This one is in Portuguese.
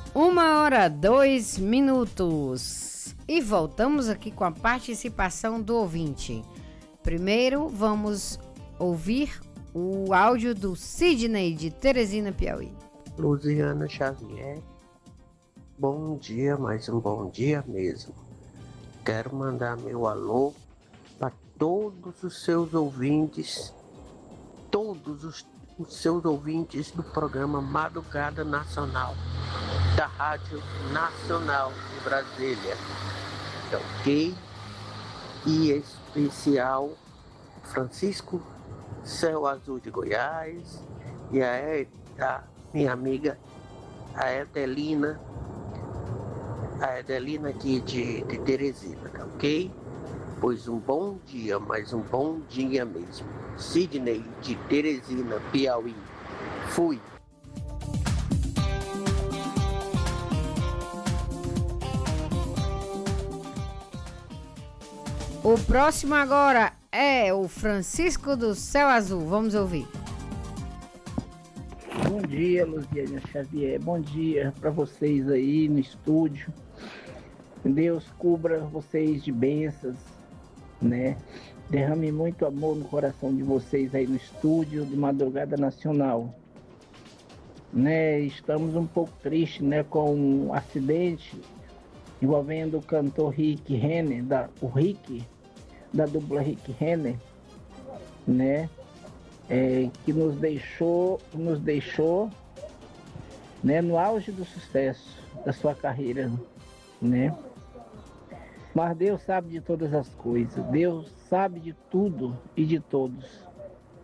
1h02. E voltamos aqui com a participação do ouvinte. Primeiro, vamos ouvir o áudio do Sidney, de Teresina, Piauí. Luziana Xavier, bom dia, mais um bom dia mesmo. Quero mandar meu alô para todos os seus ouvintes, os seus ouvintes do programa Madrugada Nacional, da Rádio Nacional de Brasília, ok? E especial Francisco Céu Azul de Goiás e a minha amiga a Edelina aqui de Teresina, tá ok? Pois um bom dia, mais um bom dia mesmo. Sidney de Teresina, Piauí. Fui. O próximo agora é o Francisco do Céu Azul. Vamos ouvir. Bom dia, Luziana Xavier. Bom dia para vocês aí no estúdio. Deus cubra vocês de bênçãos, né? Derrame muito amor no coração de vocês aí no estúdio de Madrugada Nacional, né? Estamos um pouco tristes, né, com um acidente envolvendo o cantor Rick Renner, da dupla Rick Renner, né? Que nos deixou, né, no auge do sucesso da sua carreira, né? Mas Deus sabe de todas as coisas, Deus sabe de tudo e de todos,